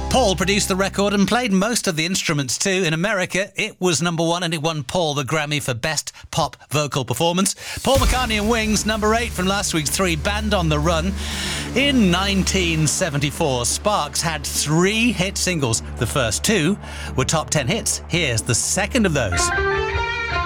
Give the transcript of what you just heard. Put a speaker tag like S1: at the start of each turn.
S1: Paul produced the record and played most of the instruments too. In America, it was number 1 and it won Paul the Grammy for Best Pop Vocal Performance. Paul McCartney and Wings, number 8 from last week's 3, Band on the Run. In 1974, Sparks had 3 hit singles. The first 2 were top 10 hits. Here's the second of those.